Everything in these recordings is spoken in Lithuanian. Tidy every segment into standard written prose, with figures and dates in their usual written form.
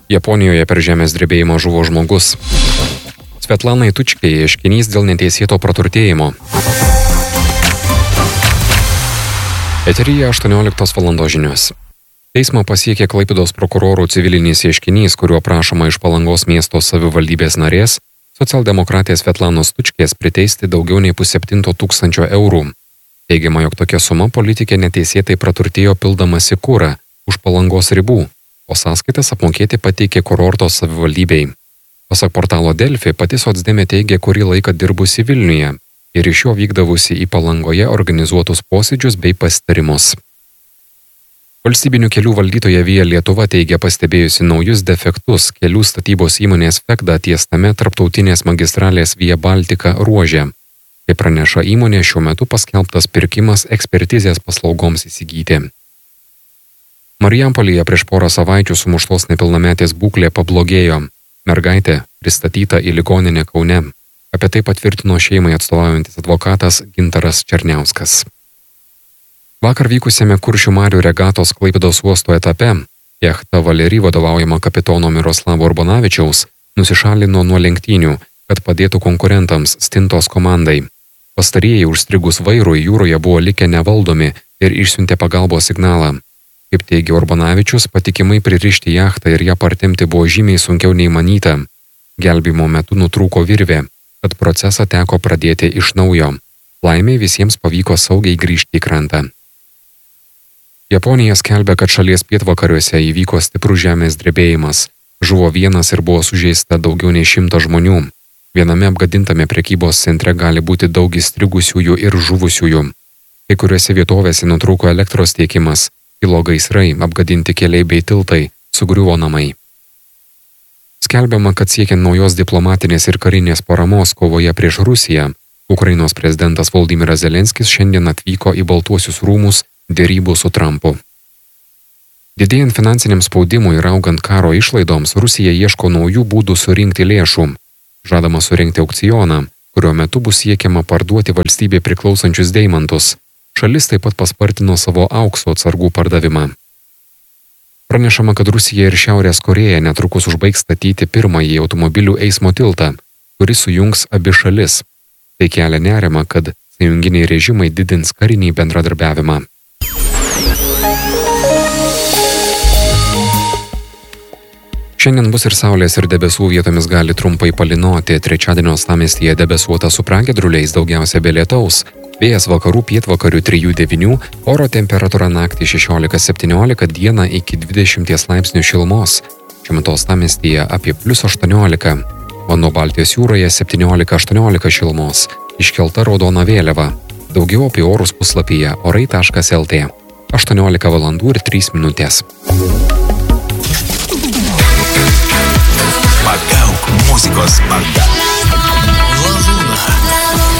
Japonijoje per žemės drebėjimą žuvo žmogus. Svetlanai Tučkiai ieškinys dėl neteisėto praturtėjimo. Eteryje 18 val. Žinios. Teismą pasiekė Klaipėdos prokurorų civilinis ieškinys, kuriuo prašoma iš Palangos miesto savivaldybės narės socialdemokratės Svetlanos Tučkės priteisti daugiau nei 700 eurų. Teigiama, jog tokia suma politikė neteisėtai praturtėjo pildamasi kurą už Palangos ribų, o sąskaitas apmokėti pateikė kurorto savivaldybei. Pasak portalo Delfi, pati socdemė teigė kurį laiką dirbusi Vilniuje ir iš jo vykdavusi į Palangoje organizuotus posėdžius bei pasitarimus. Valstybinių kelių valdytoja Via Lietuva teigia pastebėjusi naujus defektus kelių statybos įmonės Fekda tiestame tarptautinės magistralės Via Baltica ruože. Kaip praneša įmonė, šiuo metu paskelbtas pirkimas ekspertizės paslaugoms įsigyti. Marijampolėje prieš porą savaičių sumuštos nepilnametės būklė pablogėjo. Mergaitė pristatyta į ligoninę Kaune. Apie tai patvirtino šeimai atstovaujantis advokatas Gintaras Černiauskas. Vakar vykusiame Kuršių marių regatos Klaipėdos uosto etape jachta Valery vadovaujama kapitono Miroslavo Urbonavičiaus nusišalino nuo lenktynių, kad padėtų konkurentams Stintos komandai. Pastarieji užstrigus vairui jūroje buvo likę nevaldomi ir išsiuntė pagalbos signalą. Kaip teigia Urbonavičius, patikimai pririšti jachtą ir ją partemti buvo žymiai sunkiau nei manyta. Gelbėjimo metu nutrūko virvė, kad procesą teko pradėti iš naujo. Laimei visiems pavyko saugiai grįžti į krantą. Japonija skelbia, kad šalies pietvakariuose įvyko stiprus žemės drebėjimas. Žuvo vienas ir buvo sužeista daugiau nei 100 žmonių. Viename apgadintame prekybos centre gali būti daug įstrigusiųjų ir žuvusiųjų. Kai kuriuose vietovėse nutrūko elektros tiekimas, kilo gaisrai, apgadinti keliai bei tiltai, sugriuvo namai. Skelbiama, kad siekiant naujos diplomatinės ir karinės paramos kovoje prieš Rusiją, Ukrainos prezidentas Volodymyras Zelenskis šiandien atvyko į Baltuosius rūmus derybų su Trumpu. Didėjant finansiniam spaudimui ir augant karo išlaidoms, Rusija ieško naujų būdų surinkti lėšų. Žadama surengti aukcioną, kurio metu bus siekiama parduoti valstybei priklausančius deimantus. Šalis taip pat paspartino savo aukso atsargų pardavimą. Pranešama, kad Rusija ir Šiaurės Korėja netrukus užbaigs statyti pirmąjį automobilių eismo tiltą, kuris sujungs abi šalis. Tai kelia nerimą, kad sąjunginiai režimai didins karinį bendradarbiavimą. Šiandien bus ir saulės ir debesų, vietomis gali trumpai palynoti. Trečiadienio uostamiestyje debesuota su pragiedruliais, daugiausia be lietaus. Vėjas vakarų pietvakarių 3–9, oro temperatūra naktį 16–17, dieną iki 20 laipsnių šilumos. Šiuo metu uostamiestyje apie +18. Vanduo Baltijos jūroje 17–18 šilumos. Iškelta raudona vėliava. Daugiau apie orus puslapyje orai.lt. 18 valandų ir 3 minutės. Pagauk muzikos banga.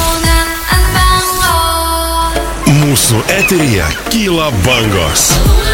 Mūsų eteryje kyla bangos.